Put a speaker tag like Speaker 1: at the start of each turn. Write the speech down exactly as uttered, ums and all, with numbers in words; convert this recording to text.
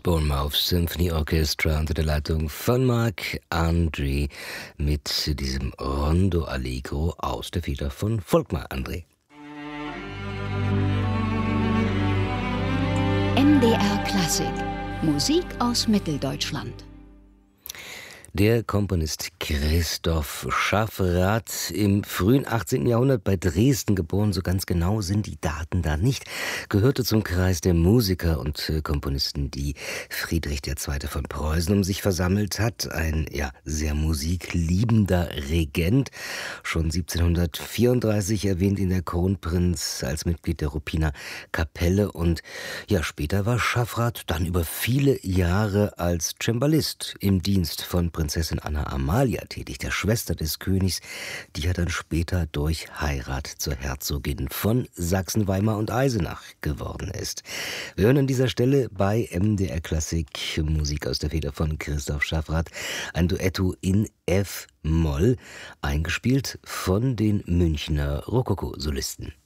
Speaker 1: Bournemouth Symphony Orchestra unter der Leitung von Marc André mit diesem Rondo Allegro aus der Feder von Volkmar André.
Speaker 2: M D R Klassik. Musik aus Mitteldeutschland.
Speaker 1: Der Komponist Christoph Schaffrath, im frühen achtzehnten. Jahrhundert bei Dresden geboren, so ganz genau sind die Daten da nicht, gehörte zum Kreis der Musiker und Komponisten, die Friedrich der Zweite. Von Preußen um sich versammelt hat. Ein ja sehr musikliebender Regent. Schon siebzehnhundertvierunddreißig erwähnt ihn der Kronprinz als Mitglied der Ruppiner Kapelle und ja, später war Schaffrath dann über viele Jahre als Cembalist im Dienst von Prinzessin Anna Amalia tätig, der Schwester des Königs, die ja dann später durch Heirat zur Herzogin von Sachsen, Weimar und Eisenach geworden ist. Wir hören an dieser Stelle bei M D R Klassik Musik aus der Feder von Christoph Schaffrath, ein Duetto in F-Moll, eingespielt von den Münchner Rokoko-Solisten.